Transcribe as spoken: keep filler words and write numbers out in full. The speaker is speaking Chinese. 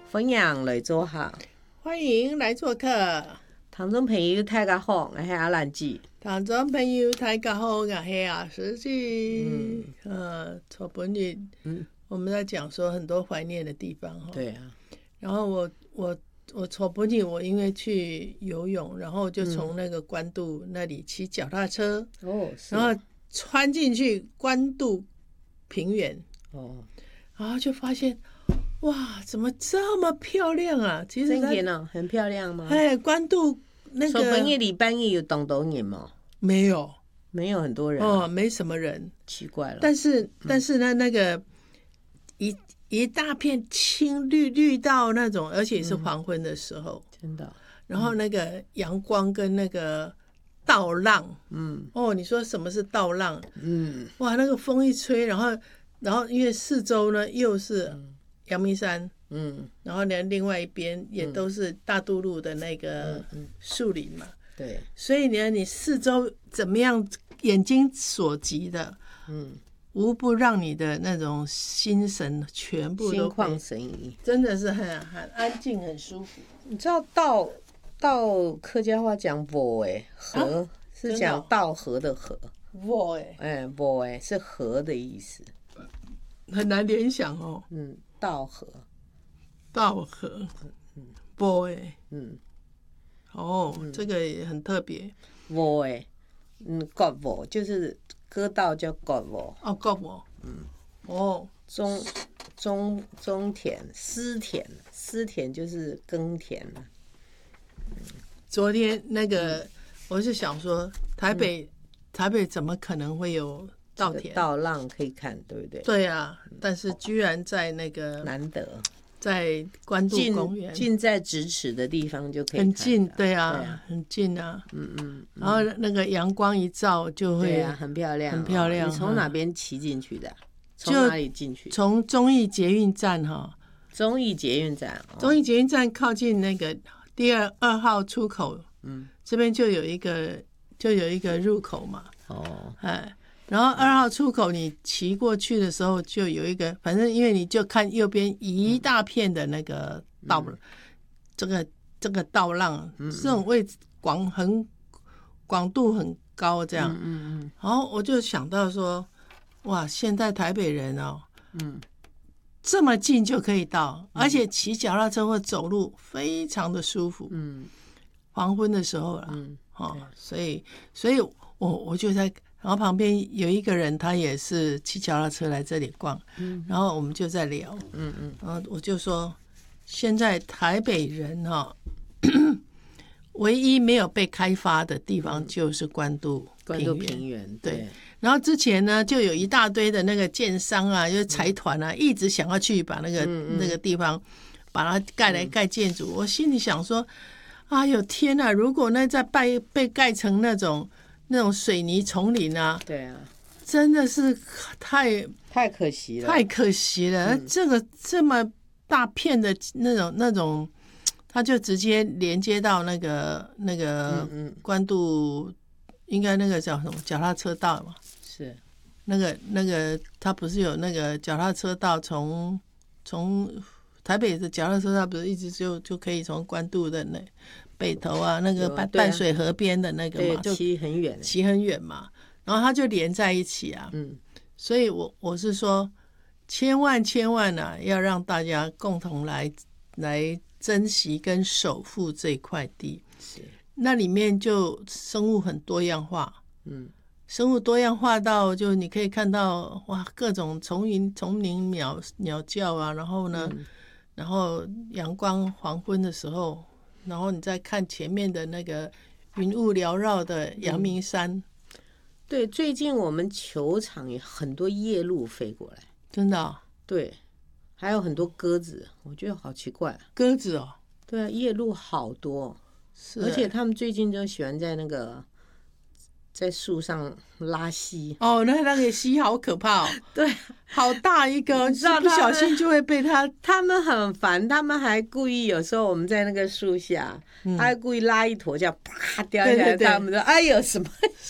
分享来做客， 欢迎来做客。 听众朋友大家好，我是阿兰姐。 听众朋友大家好，我是阿石姐。嗯，呃，从本日，嗯，我们在讲说很多怀念的地方哈。 对啊。 然后我我我从本日我因为去游泳，然后就从那个关渡那里骑脚踏车， 哦、嗯， 然后穿进去关渡平原，哦，然后就发现。哇，怎么这么漂亮啊！其实真的哦，很漂亮吗？ 哎，关渡那个。 说半夜里半夜有当多人吗？ 没有， 没有很多人、啊、 哦，没什么人， 奇怪了。 但是，但是呢，那个一一大片青绿绿到那种，而且是黄昏的时候， 嗯、真的。 然后那个阳光跟那个稻浪，嗯，哦，你说什么是稻浪？嗯，哇，那个风一吹，然后，然后因为四周呢又是。嗯阳明山，嗯，然后呢，另外一边也都是大渡路的那个树林嘛，嗯嗯、 对， 所以呢，你四周怎么样，眼睛所及的，嗯，无不让你的那种心神全部都心旷神怡， 真的是很很安静，很舒服。 你知道稻稻客家话讲啵哎河、啊、是讲稻河的河， 啵哎哎啵哎是河的意思， 很难联想哦， 嗯。稻河， 稻河，嗯 ，boy， 嗯，哦，嗯、这个也很特别 ，boy， 嗯 ，god boy 就是割稻叫 god boy， 哦 ，god boy， 嗯，哦， 中中中田私田，私田就是耕田了。 昨天那个，嗯、我是想说，台北、嗯、台北怎么可能会有？稻田稻浪可以看，对不对？ 对啊，但是居然在那个难得， 在关渡公园近在咫尺的地方就可以看， 很近，对啊，对啊很近啊，嗯嗯。然后那个阳光一照就会， 对啊，很漂亮， 很漂亮。 你从哪边骑进去的？从哪里进去？ 从忠义捷运站哈， 忠义捷运站， 忠义捷运站靠近那个第二二号出口，嗯，这边就有一个就有一个入口嘛，哦，哎。然后二号出口，你骑过去的时候就有一个，反正因为你就看右边一大片的那个道，嗯、这个这个道浪，嗯、这种位置广很广度很高，这样。嗯嗯嗯。然后我就想到说，哇，现在台北人哦，嗯，这么近就可以到，嗯、而且骑脚踏车或走路非常的舒服。嗯。黄昏的时候啦，嗯，哦，所以所以我我就在。然后旁边有一个人，他也是骑脚踏车来这里逛，嗯、然后我们就在聊，嗯嗯，然后我就说，现在台北人哈、哦，唯一没有被开发的地方就是关渡关渡平原，对。 对然后之前呢，就有一大堆的那个建商啊，就是财团啊，嗯、一直想要去把那个、嗯、那个地方把它盖来盖建筑。嗯、我心里想说，哎呦天哪！如果那再被被盖成那种。那种水泥丛林啊， 对啊， 真的是太太可惜了， 太可惜了。嗯、这个这么大片的那种那种，它就直接连接到那个那个关渡，嗯嗯应该那个叫什么脚踏车道嘛？ 是那个那个，它不是有那个脚踏车道从从台北的脚踏车道，不是一直就就可以从关渡的那。北投啊，那个淡淡水河边的那个嘛， 就骑很远， 骑很远嘛，然后它就连在一起啊。嗯，所以我我是说，千万千万啊，要让大家共同来来珍惜跟守护这块地。是，那里面就生物很多样化。嗯，生物多样化到就你可以看到哇，各种丛林丛林鸟鸟叫啊，然后呢，嗯、然后阳光黄昏的时候。然后你再看前面的那个云雾缭绕的阳明山、嗯， 对，最近我们球场有很多夜鹭飞过来， 真的、哦， 对，还有很多鸽子，我觉得好奇怪， 鸽子哦， 对啊，夜鹭好多，是，而且他们最近就喜欢在那个在树上拉稀。 哦，那那个稀好可怕哦。 对， 好大一个，不小心就会被它。 他们很烦，他们还故意有时候我们在那个树下，嗯、他还故意拉一坨，这样啪掉下来，对对对他们说：“哎呦什么？”